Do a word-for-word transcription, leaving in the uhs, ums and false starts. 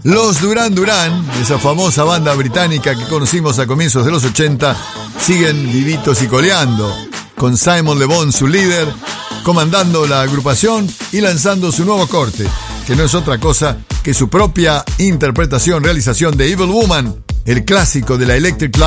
Los Duran Duran, esa famosa banda británica que conocimos a comienzos de los ochenta, siguen vivitos y coleando, con Simon Le Bon, su líder, comandando la agrupación y lanzando su nuevo corte, que no es otra cosa que su propia interpretación, realización de Evil Woman, el clásico de la Electric Light